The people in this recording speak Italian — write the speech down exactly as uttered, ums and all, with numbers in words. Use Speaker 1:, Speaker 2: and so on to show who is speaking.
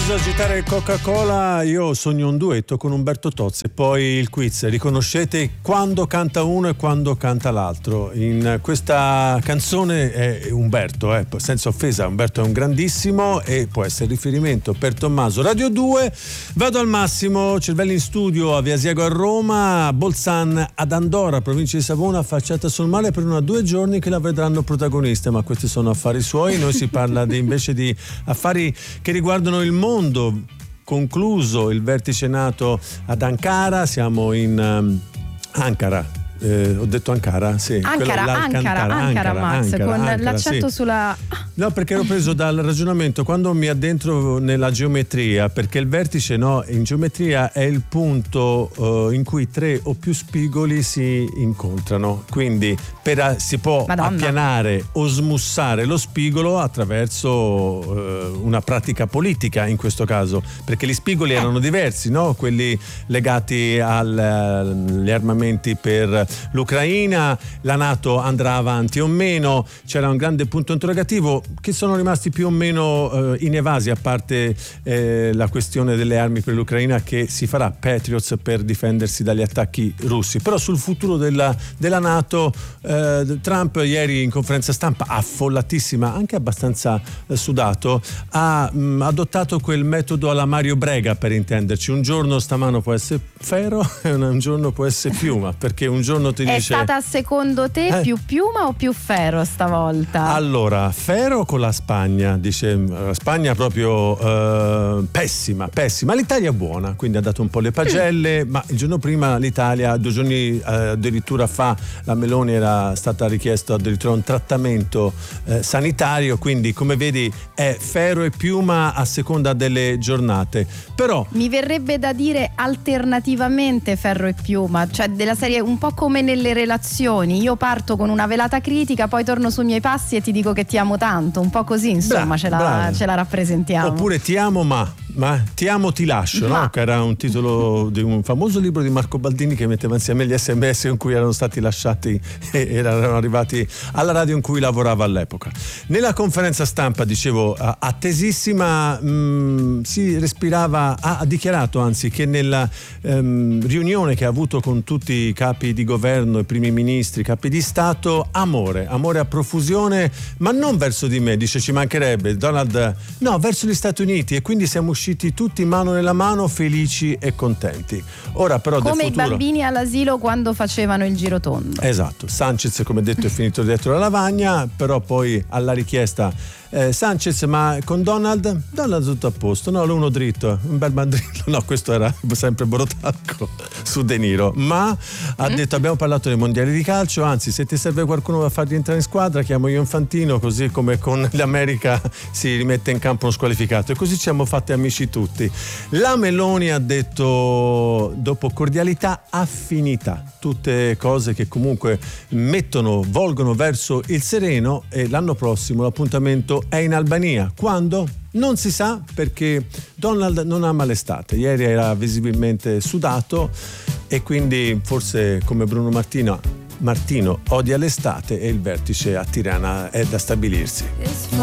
Speaker 1: Blues, agitare Coca-Cola. Io sogno un duetto con Umberto Tozzi e poi il quiz. Riconoscete quando canta uno e quando canta l'altro. In questa canzone è Umberto, eh, senza offesa, Umberto è un grandissimo e può essere riferimento per Tommaso. Radio due, vado al massimo, Cervelli in studio a Via Siego a Roma, Bolzan ad Andorra, provincia di Savona, affacciata sul mare per una due giorni che la vedranno protagonista, ma questi sono affari suoi. Noi si parla di, invece di affari che riguardano il mondo. Concluso il vertice NATO ad Ankara, siamo in um, Ankara. Eh, ho detto Ankara? Sì.
Speaker 2: Ankara,
Speaker 1: Ankara,
Speaker 2: Ankara, Ankara, Max,
Speaker 1: Ankara,
Speaker 2: con
Speaker 1: Ankara,
Speaker 2: l'accento
Speaker 1: sì.
Speaker 2: sulla...
Speaker 1: No, perché ero preso dal ragionamento quando mi addentro nella geometria, perché il vertice, no, in geometria è il punto uh, in cui tre o più spigoli si incontrano, quindi per, si può
Speaker 2: Madonna.
Speaker 1: appianare o smussare lo spigolo attraverso uh, una pratica politica in questo caso, perché gli spigoli erano diversi, no? Quelli legati al, agli armamenti per l'Ucraina, la NATO andrà avanti o meno, c'era un grande punto interrogativo che sono rimasti più o meno eh, inevasi, a parte eh, la questione delle armi per l'Ucraina, che si farà Patriots per difendersi dagli attacchi russi. Però sul futuro della, della NATO eh, Trump ieri in conferenza stampa, affollatissima, anche abbastanza eh, sudato, ha mh, adottato quel metodo alla Mario Brega, per intenderci: un giorno sta mano può essere ferro e un giorno può essere piuma, perché un giorno ti
Speaker 2: È
Speaker 1: dice...
Speaker 2: stata secondo te
Speaker 1: Eh.
Speaker 2: più piuma o più ferro stavolta?
Speaker 1: Allora, ferro con la Spagna, dice la Spagna proprio eh, pessima, pessima. L'Italia è buona, quindi ha dato un po' le pagelle, mm. ma il giorno prima l'Italia, due giorni eh, addirittura fa, la Meloni era stata richiesto addirittura un trattamento eh, sanitario, quindi come vedi è ferro e piuma a seconda delle giornate. Però
Speaker 2: mi verrebbe da dire alternativamente ferro e piuma, cioè della serie un po' come nelle relazioni, io parto con una velata critica, poi torno sui miei passi e ti dico che ti amo tanto, un po' così, insomma,
Speaker 1: Bra-
Speaker 2: ce, la, ce la rappresentiamo.
Speaker 1: Oppure ti amo ma, ma ti amo ti lascio,
Speaker 2: Ma.
Speaker 1: no? Che era un titolo di un famoso libro di Marco Baldini che metteva insieme gli sms in cui erano stati lasciati e erano arrivati alla radio in cui lavorava all'epoca. Nella conferenza stampa, dicevo, attesissima, mh, si respirava, ha, ha dichiarato anzi che nella ehm, riunione che ha avuto con tutti i capi di governo, i primi ministri, i capi di Stato, amore, amore a profusione, ma non verso di me, dice, ci mancherebbe Donald, no, verso gli Stati Uniti, e quindi siamo usciti tutti mano nella mano, felici e contenti. Ora però
Speaker 2: come
Speaker 1: del futuro...
Speaker 2: i bambini all'asilo quando facevano il girotondo.
Speaker 1: Esatto, Sanchez, come detto, è finito dietro la lavagna, però poi alla richiesta eh, Sanchez, ma con Donald Donald tutto a posto, no, l'uno dritto, un bel mandrillo, no, questo era sempre Borotacco su De Niro, ma ha detto abbiamo parlato dei mondiali di calcio, anzi se ti serve qualcuno da far rientrare in squadra chiamo io Infantino, così come con l'America si rimette in campo uno squalificato, e così ci siamo fatti amici tutti. La Meloni ha detto, dopo cordialità, affinità, tutte cose che comunque mettono, volgono verso il sereno, e l'anno prossimo l'appuntamento è in Albania. Quando? Non si sa, perché Donald non ama l'estate, ieri era visibilmente sudato e quindi forse come Bruno Martino Martino odia l'estate e il vertice a Tirana è da stabilirsi.